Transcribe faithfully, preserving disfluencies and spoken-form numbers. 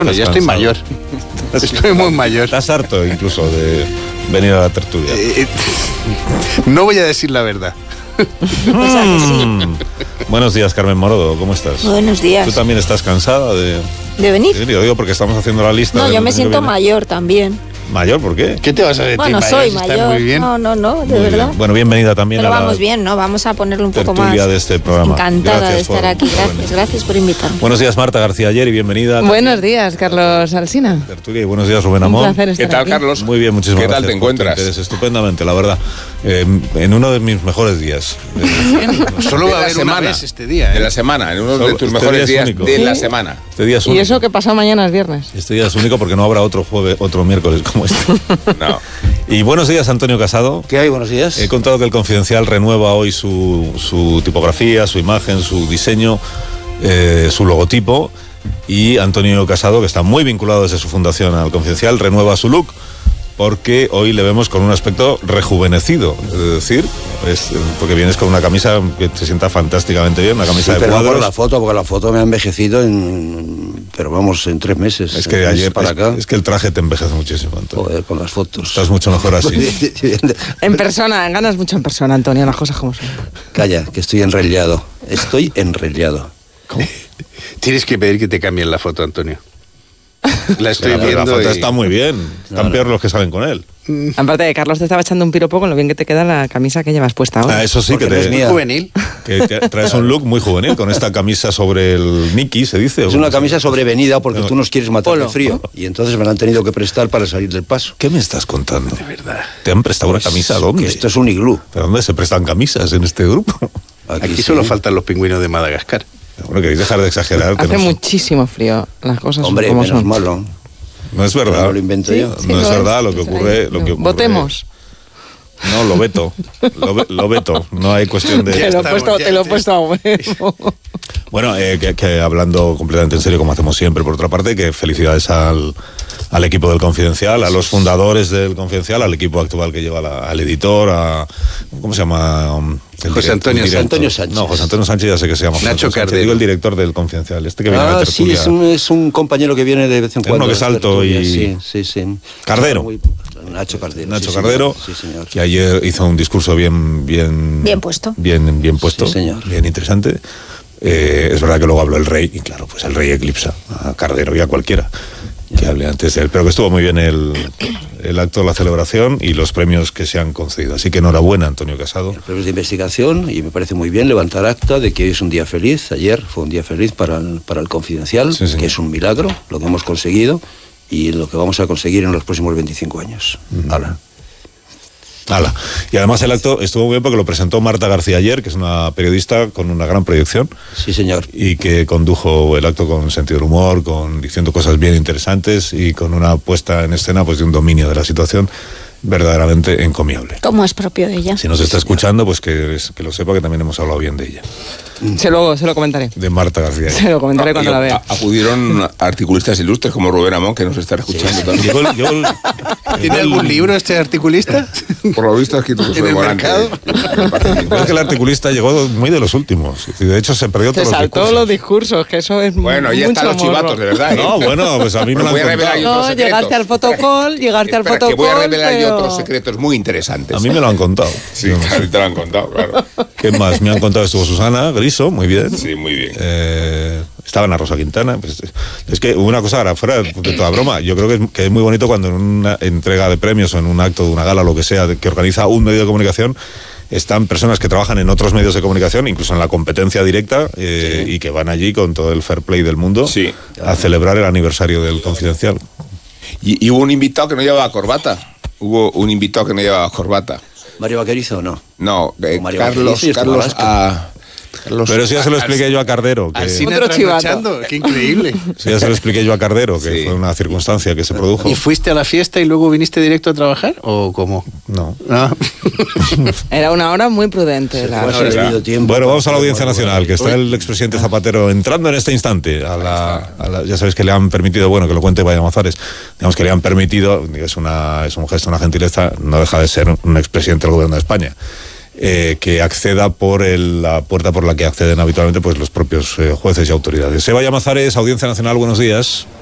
Bueno, ya estoy mayor. Estoy muy mayor. Estás harto incluso de venir a la tertulia. Eh, no voy a decir la verdad. O sea que sí. Mm. Buenos días, Carmen Morodo, ¿cómo estás? Buenos días. ¿Tú también estás cansada de, ¿De venir? de venir? Lo digo porque estamos haciendo la lista. No, de yo me gente que siento viene. mayor también. ¿Mayor? ¿Por qué? ¿Qué te vas a decir? Bueno, mayor, soy si estás mayor. Muy bien. No, no, no, de Muy verdad. bien. Bueno, bienvenida también Pero a la vamos bien, ¿no? Vamos a ponerle un poco más. tertulia de este programa. Encantada Gracias de estar por- aquí. por Gracias, venir. gracias por invitarme. Buenos días, Marta García Ayer, y bienvenida. Buenos también. días, Carlos Alsina. Tertulia, y buenos días, Rubén Un Amón. placer estar ¿Qué tal, aquí. Carlos? Muy bien, muchísimas ¿Qué gracias. tal te por tu encuentras? interés. Estupendamente, la verdad. Eh, en uno de mis mejores días. Solo De va a la haber semana. una vez este día. De ¿eh? la semana, en uno Solo- de tus este mejores día es días único. de la Sí. semana. Este día es Y único. eso que pasado mañana es viernes. Este día es único porque no habrá otro jueves, otro miércoles como este. No. Y buenos días, Antonio Casado. ¿Qué hay? Buenos días. He contado que el Confidencial renueva hoy su, su tipografía, su imagen, su diseño, eh, su logotipo. Y Antonio Casado, que está muy vinculado desde su fundación al Confidencial, renueva su look porque hoy le vemos con un aspecto rejuvenecido. Es decir, es, porque vienes con una camisa que te sienta fantásticamente bien, una camisa Sí, de pero no por cuadros. la foto, porque la foto me ha envejecido en... Pero vamos, en tres meses. Es que Tres ayer para es, acá. es que el traje te envejece muchísimo, Antonio. Joder, con las fotos. Estás mucho mejor así. En persona, ganas mucho en persona, Antonio, las cosas como son. Calla, que estoy enrollado. Estoy enrollado. Tienes que pedir que te cambien la foto, Antonio. La estoy La, la viendo foto y- está muy bien. Están No, no. peor los que salen con él. Aparte de Carlos te estaba echando un piropo con lo bien que te queda la camisa que llevas puesta ahora. Ah, eso sí, Porque que no te, es mía. juvenil. que te- traes un look muy juvenil con esta camisa sobre el Mickey, se dice. Es una camisa sobrevenida porque No. tú nos quieres matar de Polo. frío. Y entonces me la han tenido que prestar para salir del paso. ¿Qué me estás contando? De verdad. ¿Te han prestado una camisa? ¿Dónde? Que esto es un iglú. ¿Pero dónde se prestan camisas en este grupo? Aquí sí. solo faltan los pingüinos de Madagascar. Bueno, queréis dejar de exagerar. que Hace no, muchísimo frío, las cosas Hombre, son como menos son. malo. no es verdad. No lo invento yo. Sí, no es lo verdad lo que es. ocurre. Lo que ocurre- Votemos. No, lo veto. Lo, ve- lo veto. No hay cuestión de... Ya Te lo he estamos, puesto, ya te lo he te- puesto a huevo. Bueno, eh, que, que hablando completamente en serio, como hacemos siempre, por otra parte, que felicidades al, al equipo del Confidencial, a los fundadores del Confidencial, al equipo actual que lleva la- al editor, a... ¿Cómo se llama? Um, el José direct- Antonio el director. Antonio Sánchez. No, José Antonio Sánchez ya sé que se llama. José Nacho Antonio Sánchez. Cardero. Digo el director del Confidencial, este que viene a la Ah, sí, tertulia. es un, es un compañero que viene de vez en Es cuando. uno que es a la alto tertulia, y- Sí, sí, sí. Cardero. Muy- Nacho Cardero. Nacho sí, Cardero, señor. Sí, señor. que ayer hizo un discurso bien... Bien, Bien puesto. Bien, bien puesto. Sí, señor. Bien interesante. Eh, es verdad que luego habló el rey, y claro, pues el rey eclipsa a Cardero y a cualquiera que hable antes de él. Pero que estuvo muy bien el, el acto, la celebración y los premios que se han concedido. Así que enhorabuena, Antonio Casado. Premios de investigación, y me parece muy bien levantar acta de que hoy es un día feliz. Ayer fue un día feliz para el, para el Confidencial, Sí, señor. que es un milagro lo que hemos conseguido y lo que vamos a conseguir en los próximos veinticinco años. Hala. Hala. Y además el acto estuvo muy bien porque lo presentó Marta García Ayer, que es una periodista con una gran proyección Sí, señor. y que condujo el acto con sentido del humor, con diciendo cosas bien interesantes y con una puesta en escena pues de un dominio de la situación verdaderamente encomiable. Como es propio de ella. Si nos está escuchando, pues que, que lo sepa que también hemos hablado bien de ella. Se lo, se lo comentaré. De Marta García. Se lo comentaré No, cuando y la vea. a- Acudieron articulistas ilustres como Rubén Amón, que nos está escuchando también. Llegó el- llegó el- ¿Tiene llegó el- algún libro este articulista? Por lo visto, aquí ¿En el mercado? Es que el articulista llegó muy de los últimos. Y de hecho se perdió Se todos los saltó discursos. los discursos, que eso es Bueno, ya mucho están los morro. chivatos, de verdad. ¿eh? No, bueno, pues a mí me Pero lo voy han a revelar yo contado. otros No, secretos. llegaste al fotocall, llegaste al Espera, fotocall, que voy a revelar yo pero- otros secretos muy interesantes. A mí me lo han contado. Sí, Yo no sé. claro, te lo han contado, claro. ¿Qué más? Me han contado, estuvo Susana Griso, muy bien. Sí, muy bien. Eh, estaba Ana Rosa Quintana. Pues, es que hubo una cosa, ahora fuera de toda broma, yo creo que es, que es muy bonito cuando en una entrega de premios o en un acto de una gala, lo que sea, de- que organiza un medio de comunicación, están personas que trabajan en otros medios de comunicación, incluso en la competencia directa, eh, y que van allí con todo el fair play del mundo Sí. a celebrar el aniversario del Confidencial. Y, y hubo un invitado que no llevaba corbata. Hubo un invitado que no llevaba corbata. ¿Mario Vaquerizo o no? No, eh, Mario Carlos, Vaquerizo y este Carlos, Marasca. a, Carlos Pero eso ya se lo expliqué yo a Cardero. Que, Así Otro chivato. trasnochando, qué increíble. eso ya se lo expliqué yo a Cardero, que Sí. fue una circunstancia que se produjo. ¿Y fuiste a la fiesta y luego viniste directo a trabajar? ¿O cómo? No. Ah. Era una hora muy prudente. la- Fue Ahora hace está. debido tiempo. Bueno, vamos a la Audiencia Nacional, que está el expresidente Zapatero entrando en este instante. A la, a la- ya sabéis que le han permitido, bueno, que lo cuente Vaya Mazares, digamos que le han permitido, es, una, es un gesto, una gentileza, no deja de ser un expresidente del Gobierno de España, eh, que acceda por el- la puerta por la que acceden habitualmente pues los propios eh, jueces y autoridades. Vaya Mazares, Audiencia Nacional, buenos días.